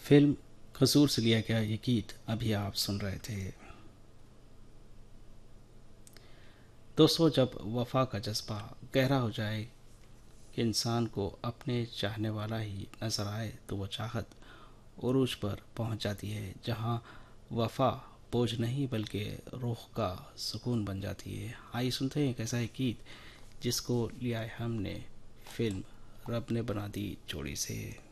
Film कसूर से लिया गया ये गीत अभी आप सुन रहे थे। दोस्तों, जब वफा का जज्बा गहरा हो जाए कि इंसान को अपने चाहने वाला ही नजर आए तो वो चाहत उरूज पर पहुंच जाती है, जहां वफा बोझ नहीं बल्कि रूह का सुकून बन जाती है। आइए सुनते हैं एक ऐसा ही गीत जिसको लिया है हमने फिल्म रब ने बना दी जोड़ी से।